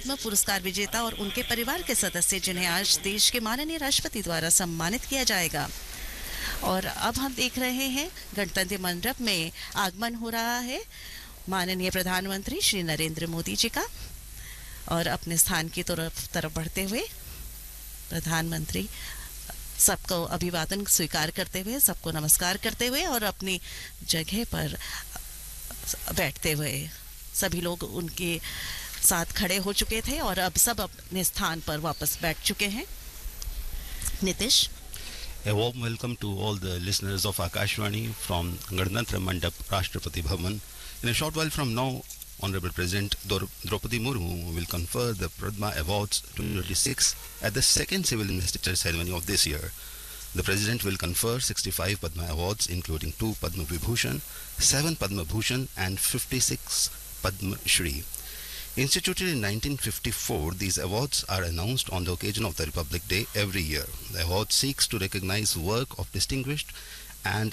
पद्म पुरस्कार विजेता और उनके परिवार के सदस्य, जिन्हें आज देश के माननीय राष्ट्रपति द्वारा सम्मानित किया जाएगा। और अब हम देख रहे हैं गणतंत्र मंडप में आगमन हो रहा है माननीय प्रधानमंत्री श्री नरेंद्र मोदी जी का। और अपने स्थान की तरफ बढ़ते हुए प्रधानमंत्री सबको अभिवादन स्वीकार करते हुए, सबको नमस्कार करते हुए और अपनी जगह पर बैठते हुए, सभी लोग उनके साथ खड़े हो चुके थे और अब सब अपने स्थान पर वापस बैठ चुके हैं। Nitish, A warm welcome to all the listeners of Akashvani from Ganatantra Mandap, Rashtrapati Bhavan. In a short while from now, Honorable President Draupadi Murmu will confer the Padma Awards 2026 at the second civil investiture ceremony of this year. The President will confer 65 Padma Awards, including 2 Padma Vibhushan, 7 Padma Bhushan and 56 Padma Shri. Instituted in 1954, these awards are announced on the occasion of the Republic Day every year. The award seeks to recognize work of distinction, and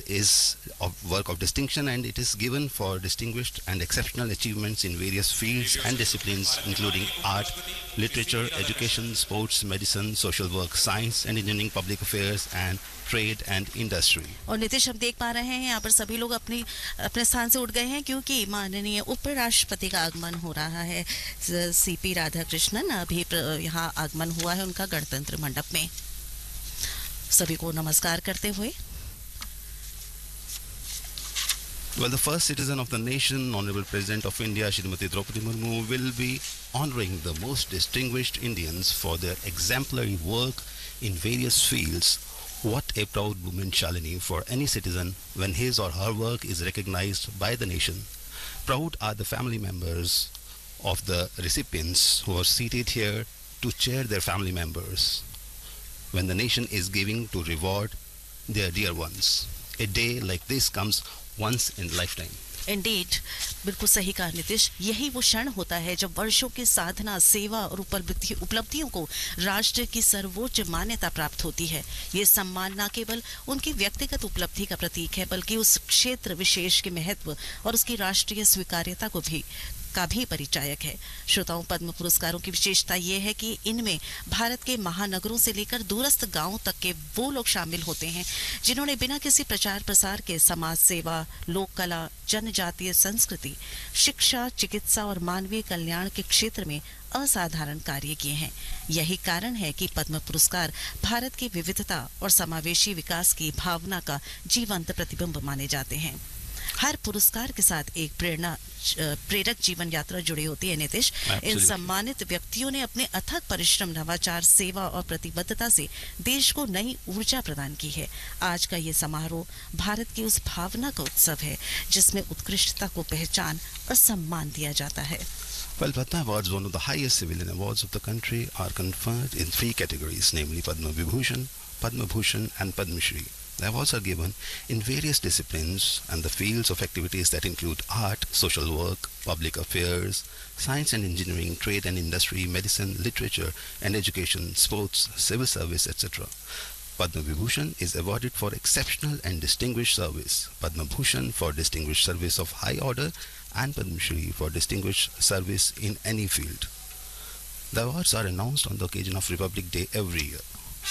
it is given for distinguished and exceptional achievements in various fields and disciplines, including art, literature, education, sports, medicine, social work, science and engineering, public affairs and trade and industry. और नितिश, हम देख पा रहे हैं यहाँ पर सभी लोग अपने स्थान से उठ गए हैं, क्योंकि माननीय उपराष्ट्रपति का आगमन हो रहा है। सीपी राधाकृष्णन अभी यहाँ आगमन हुआ है उनका गणतंत्र मंडप में। सभी को नमस्कार करते हुए। Well, the first citizen of the nation, Honorable President of India, Shrimati Draupadi Murmu, will be honoring the most distinguished Indians for their exemplary work in various fields. What a proud moment, Shalini, for any citizen when his or her work is recognized by the nation. Proud are the family members of the recipients who are seated here to cheer their family members when the nation is giving to reward their dear ones. A day like this comes once in a lifetime. Indeed, बिल्कुल सही कहा नितिश। यही वो क्षण होता है जब वर्षों की साधना, सेवा और उपलब्धियों को राष्ट्र की सर्वोच्च मान्यता प्राप्त होती है। ये सम्मान न केवल उनकी व्यक्तिगत उपलब्धि का प्रतीक है, बल्कि उस क्षेत्र विशेष के महत्व और उसकी राष्ट्रीय स्वीकार्यता का भी परिचायक है। श्रोताओं, पद्म पुरस्कारों की विशेषता ये है कि इनमें भारत के महानगरों से लेकर दूरस्थ गांवों तक के वो लोग शामिल होते हैं जिन्होंने बिना किसी प्रचार प्रसार के समाज सेवा, लोक कला, जनजातीय संस्कृति, शिक्षा, चिकित्सा और मानवीय कल्याण के क्षेत्र में असाधारण कार्य किए हैं। यही कारण है कि पद्म पुरस्कार भारत की विविधता और समावेशी विकास की भावना का जीवंत प्रतिबिंब माने जाते हैं। हर पुरस्कार के साथ एक प्रेरक जीवन यात्रा जुड़ी होती है नितिश। इन सम्मानित व्यक्तियों ने अपने अथक परिश्रम, नवाचार, सेवा और प्रतिबद्धता से देश को नई ऊर्जा प्रदान की है। आज का ये समारोह भारत की उस भावना का उत्सव है जिसमें उत्कृष्टता को पहचान और सम्मान दिया जाता है। Well, Padma Awards, one of the highest civilian awards of the country, are conferred in 3 categories, namely Padma Vibhushan, Padma Bhushan and Padma Shri. The awards are given in various disciplines and the fields of activities that include art, social work, public affairs, science and engineering, trade and industry, medicine, literature and education, sports, civil service, etc. Padma Vibhushan is awarded for exceptional and distinguished service, Padma Bhushan for distinguished service of high order, and Padma Shri for distinguished service in any field. The awards are announced on the occasion of Republic Day every year.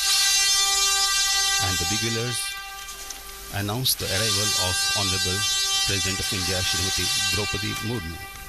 And the beguilers announced the arrival of Honorable President of India, Shrimati Draupadi Murmu.